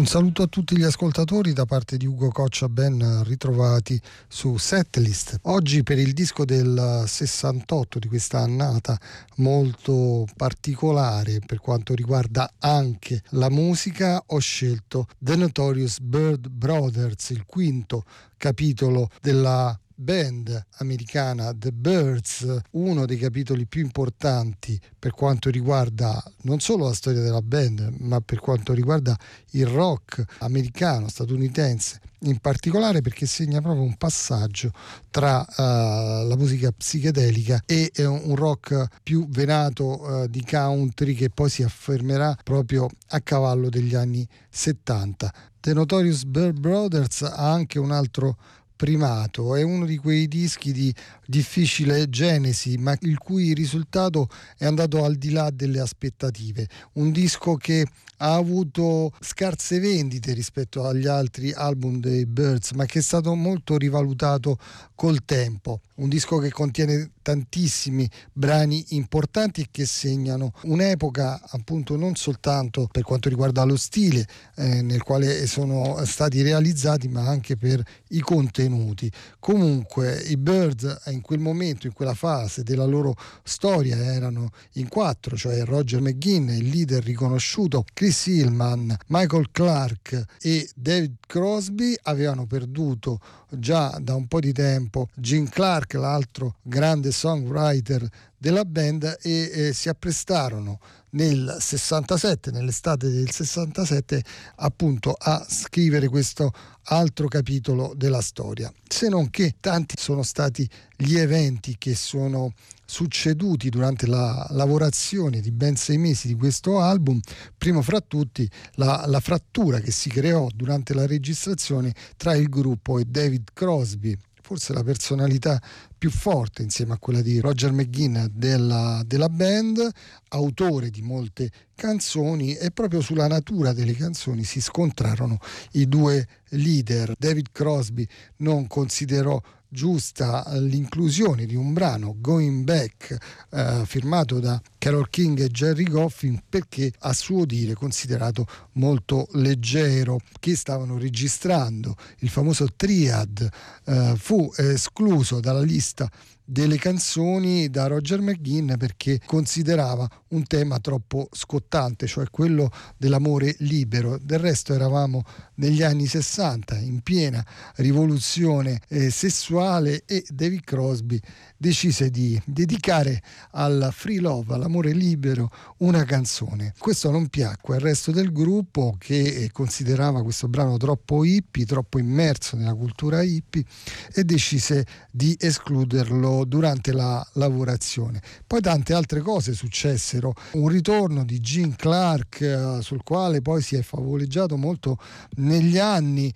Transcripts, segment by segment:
Un saluto a tutti gli ascoltatori da parte di Ugo Coccia, ben ritrovati su Setlist. Oggi per il disco del 68 di questa annata molto particolare per quanto riguarda anche la musica, ho scelto The Notorious Byrd Brothers, il quinto capitolo della band americana The Byrds, uno dei capitoli più importanti per quanto riguarda non solo la storia della band, ma per quanto riguarda il rock americano, statunitense in particolare, perché segna proprio un passaggio tra la musica psichedelica e un rock più venato di country, che poi si affermerà proprio a cavallo degli anni 70. The Notorious Byrd Brothers ha anche un altro primato, è uno di quei dischi di difficile genesi, ma il cui risultato è andato al di là delle aspettative. Un disco che ha avuto scarse vendite rispetto agli altri album dei Byrds, ma che è stato molto rivalutato col tempo. Un disco che contiene tantissimi brani importanti e che segnano un'epoca, appunto, non soltanto per quanto riguarda lo stile nel quale sono stati realizzati, ma anche per i contenuti. Comunque i Byrds in quel momento, in quella fase della loro storia, erano in quattro, cioè Roger McGuinn, il leader riconosciuto, Chris Hillman, Michael Clarke e David Crosby. Avevano perduto già da un po' di tempo Gene Clark, l'altro grande songwriter della band, e si apprestarono nel 67, nell'estate del 67, appunto a scrivere questo altro capitolo della storia. Se non che tanti sono stati gli eventi che sono succeduti durante la lavorazione di ben 6 mesi di questo album, primo fra tutti la frattura che si creò durante la registrazione tra il gruppo e David Crosby, forse la personalità più forte insieme a quella di Roger McGuinn della band, autore di molte canzoni, e proprio sulla natura delle canzoni si scontrarono i due leader. David Crosby non considerò giusta l'inclusione di un brano, Going Back, firmato da Carole King e Jerry Goffin, perché a suo dire considerato molto leggero. Che stavano registrando il famoso Triad fu escluso dalla lista delle canzoni da Roger McGuinn perché considerava un tema troppo scottante, cioè quello dell'amore libero. Del resto eravamo negli anni 60, in piena rivoluzione sessuale, e David Crosby decise di dedicare al free love, all'amore libero, una canzone. Questo non piacque al resto del gruppo, che considerava questo brano troppo hippie, troppo immerso nella cultura hippie, e decise di escluderlo durante la lavorazione. Poi tante altre cose successero, un ritorno di Gene Clark sul quale poi si è favoleggiato molto negli anni,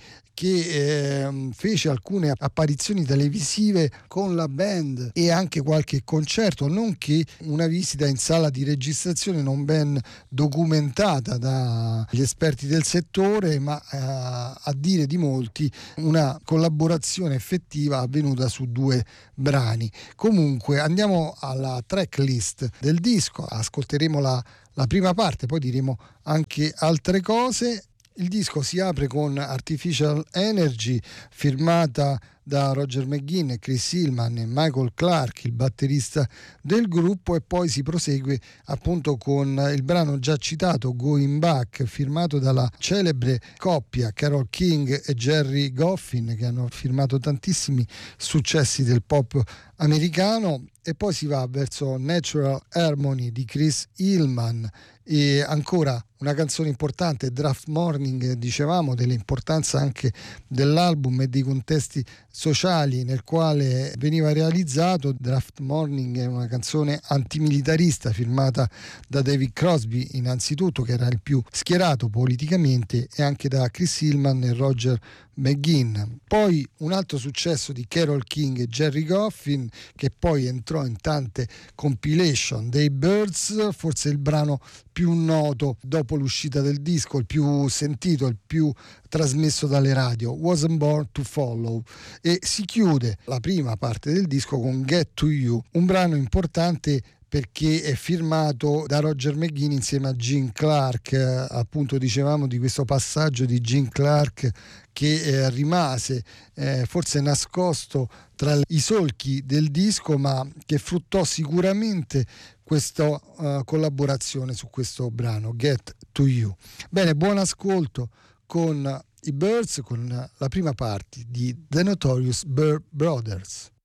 che fece alcune apparizioni televisive con la band e anche qualche concerto, nonché una visita in sala di registrazione non ben documentata dagli esperti del settore, ma a dire di molti una collaborazione effettiva avvenuta su 2 brani. Comunque andiamo alla tracklist del disco, ascolteremo la prima parte, poi diremo anche altre cose. Il disco si apre con Artificial Energy, firmata da Roger McGuinn, Chris Hillman e Michael Clarke, il batterista del gruppo, e poi si prosegue appunto con il brano già citato Going Back, firmato dalla celebre coppia Carole King e Jerry Goffin, che hanno firmato tantissimi successi del pop americano, e poi si va verso Natural Harmony di Chris Hillman. E ancora una canzone importante, Draft Morning, dicevamo dell'importanza anche dell'album e dei contesti sociali nel quale veniva realizzato. Draft Morning è una canzone antimilitarista firmata da David Crosby innanzitutto, che era il più schierato politicamente, e anche da Chris Hillman e Roger McGuinn. Poi un altro successo di Carole King e Jerry Goffin, che poi entrò in tante compilation dei Byrds, forse il brano più noto dopo l'uscita del disco, il più sentito, il più trasmesso dalle radio, Wasn't Born to Follow. E si chiude la prima parte del disco con Get to You, un brano importante perché è firmato da Roger McGuinn insieme a Gene Clark. Appunto dicevamo di questo passaggio di Gene Clark che rimase forse nascosto tra i solchi del disco, ma che fruttò sicuramente questa collaborazione su questo brano Get to You. Bene, buon ascolto con i Byrds, con la prima parte di The Notorious Byrd Brothers.